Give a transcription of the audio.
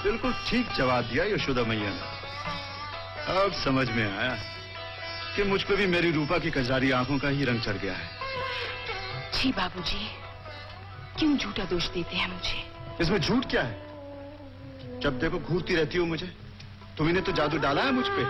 बिल्कुल ठीक जवाब दिया यशोदा मैया ने। अब समझ में आया कि मुझ पे भी मेरी रूपा की कजरारी आंखों का ही रंग चढ़ गया है। जी बाबूजी, क्यों झूठा दोष देते हैं मुझे? इसमें झूठ क्या है? जब देखो घूरती रहती हो मुझे। तुमने तो जादू डाला है मुझ पे।